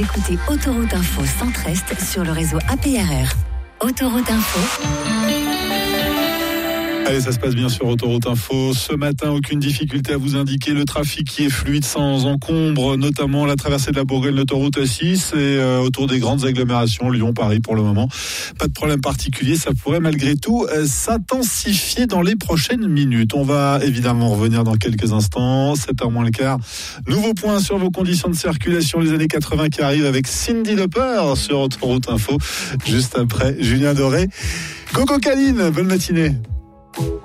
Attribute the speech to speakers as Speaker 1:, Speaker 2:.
Speaker 1: Écoutez Autoroute Info Centre-Est sur le réseau APRR. Autoroute Info.
Speaker 2: Allez, ça se passe bien sur Autoroute Info. Ce matin, aucune difficulté à vous indiquer. Le trafic qui est fluide sans encombre, notamment la traversée de la Bourgogne, l'autoroute A6 et autour des grandes agglomérations, Lyon, Paris pour le moment. Pas de problème particulier, ça pourrait malgré tout s'intensifier dans les prochaines minutes. On va évidemment revenir dans quelques instants, 7h moins le quart. Nouveau point sur vos conditions de circulation, les années 80 qui arrivent avec Cyndi Lauper sur Autoroute Info. Juste après, Julien Doré. Coco Caline, bonne matinée.